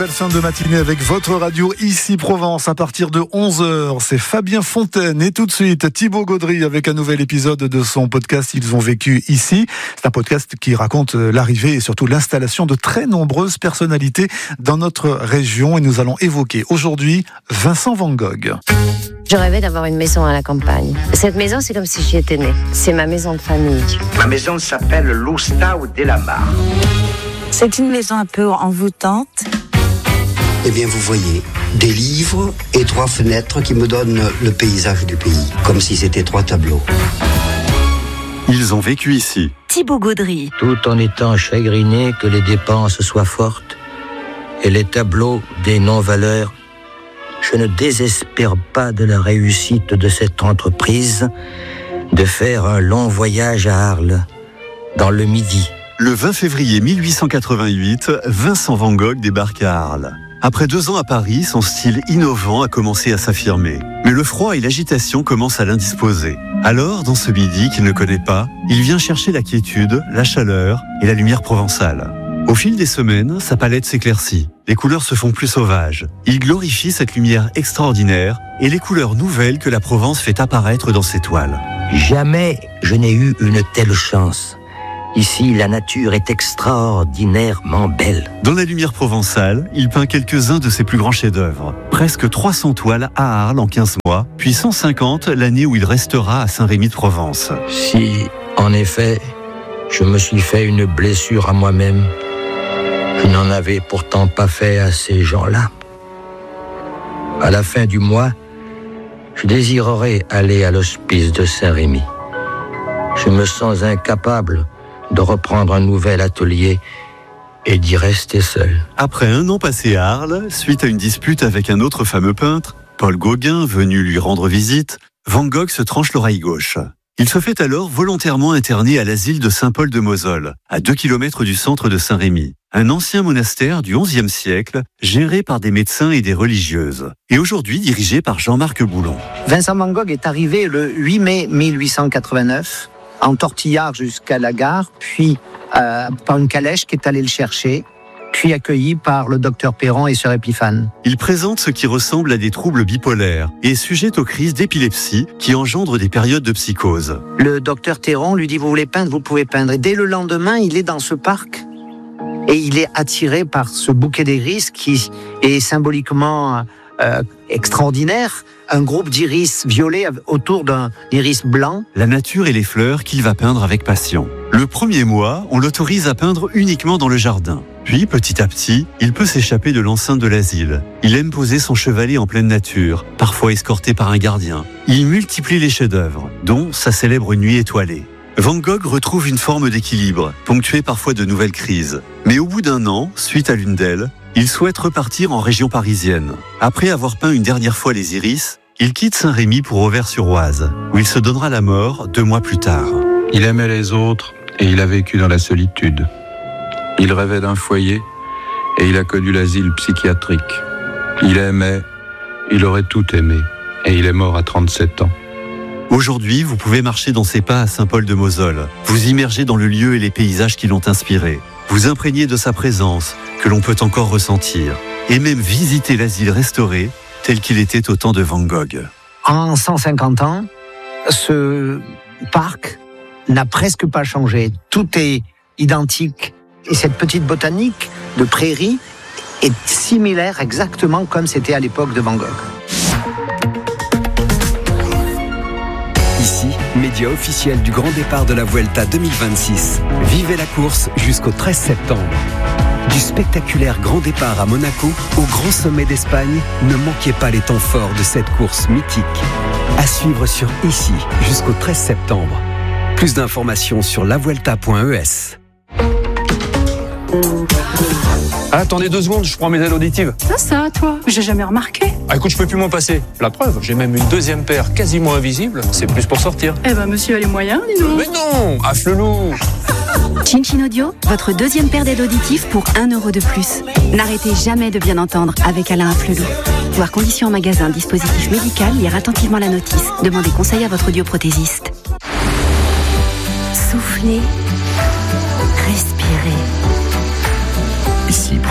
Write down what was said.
Belle fin de matinée avec votre radio Ici Provence à partir de 11h. C'est Fabien Fontaine et tout de suite Thibaut Gaudry avec un nouvel épisode de son podcast Ils ont vécu ici. C'est un podcast qui raconte l'arrivée et surtout l'installation de très nombreuses personnalités dans notre région et nous allons évoquer aujourd'hui Vincent Van Gogh. Je rêvais d'avoir une maison à la campagne. Cette maison, c'est comme si j'y étais née. C'est ma maison de famille. Ma maison s'appelle l'Oustau de la Mar. C'est une maison un peu envoûtante. Eh bien, vous voyez, des livres et 3 fenêtres qui me donnent le paysage du pays, comme si c'était 3 tableaux. Ils ont vécu ici. Thibaut Gaudry. Tout en étant chagriné que les dépenses soient fortes et les tableaux des non-valeurs, je ne désespère pas de la réussite de cette entreprise de faire un long voyage à Arles, dans le Midi. Le 20 février 1888, Vincent Van Gogh débarque à Arles. Après 2 ans à Paris, son style innovant a commencé à s'affirmer. Mais le froid et l'agitation commencent à l'indisposer. Alors, dans ce Midi qu'il ne connaît pas, il vient chercher la quiétude, la chaleur et la lumière provençale. Au fil des semaines, sa palette s'éclaircit. Les couleurs se font plus sauvages. Il glorifie cette lumière extraordinaire et les couleurs nouvelles que la Provence fait apparaître dans ses toiles. Jamais je n'ai eu une telle chance. Ici, la nature est extraordinairement belle. Dans la lumière provençale, il peint quelques-uns de ses plus grands chefs-d'œuvre. Presque 300 toiles à Arles en 15 mois, puis 150 l'année où il restera à Saint-Rémy-de-Provence. Si, en effet, je me suis fait une blessure à moi-même, je n'en avais pourtant pas fait à ces gens-là. À la fin du mois, je désirerais aller à l'hospice de Saint-Rémy. Je me sens incapable de reprendre un nouvel atelier et d'y rester seul. Après 1 an passé à Arles, suite à une dispute avec un autre fameux peintre, Paul Gauguin, venu lui rendre visite, Van Gogh se tranche l'oreille gauche. Il se fait alors volontairement interner à l'asile de Saint-Paul-de-Moselle, à 2 km du centre de Saint-Rémy, un ancien monastère du XIe siècle, géré par des médecins et des religieuses, et aujourd'hui dirigé par Jean-Marc Boulon. Vincent Van Gogh est arrivé le 8 mai 1889, en tortillard jusqu'à la gare, puis par une calèche qui est allée le chercher, puis accueilli par le docteur Perron et sœur Épiphane. Il présente ce qui ressemble à des troubles bipolaires et est sujet aux crises d'épilepsie qui engendrent des périodes de psychose. Le docteur Perron lui dit « Vous voulez peindre, vous pouvez peindre ». Et dès le lendemain, il est dans ce parc et il est attiré par ce bouquet d'iris qui est symboliquement extraordinaire. Un groupe d'iris violets autour d'un iris blanc. La nature et les fleurs qu'il va peindre avec passion. Le premier mois, on l'autorise à peindre uniquement dans le jardin. Puis, petit à petit, il peut s'échapper de l'enceinte de l'asile. Il aime poser son chevalet en pleine nature, parfois escorté par un gardien. Il multiplie les chefs-d'œuvre, dont sa célèbre Nuit étoilée. Van Gogh retrouve une forme d'équilibre, ponctuée parfois de nouvelles crises. Mais au bout d'1 an, suite à l'une d'elles, il souhaite repartir en région parisienne. Après avoir peint une dernière fois les iris, il quitte Saint-Rémy pour Auvers-sur-Oise, où il se donnera la mort 2 mois plus tard. Il aimait les autres et il a vécu dans la solitude. Il rêvait d'un foyer et il a connu l'asile psychiatrique. Il aimait, il aurait tout aimé et il est mort à 37 ans. Aujourd'hui, vous pouvez marcher dans ses pas à Saint-Paul-de-Moselle, vous immerger dans le lieu et les paysages qui l'ont inspiré, vous imprégner de sa présence, que l'on peut encore ressentir, et même visiter l'asile restauré, tel qu'il était au temps de Van Gogh. En 150 ans, ce parc n'a presque pas changé. Tout est identique. Et cette petite botanique de prairie est similaire exactement comme c'était à l'époque de Van Gogh. Ici, média officiel du grand départ de la Vuelta 2026. Vivez la course jusqu'au 13 septembre. Du spectaculaire grand départ à Monaco au grand sommet d'Espagne, ne manquez pas les temps forts de cette course mythique. À suivre sur Ici jusqu'au 13 septembre. Plus d'informations sur lavuelta.es. Attendez 2 secondes, je prends mes aides auditives. Ça, toi, j'ai jamais remarqué. Ah écoute, je peux plus m'en passer. La preuve, j'ai même une 2e paire quasiment invisible. C'est plus pour sortir. Eh ben, monsieur a les moyens, dis donc. Mais non, afflelou. Chin Chin Audio, votre 2e paire d'aides auditives pour 1 € de plus. N'arrêtez jamais de bien entendre avec Alain Afflelou. Voir conditions en magasin, dispositif médical, lire attentivement la notice. Demandez conseil à votre audioprothésiste. Soufflez, respirez.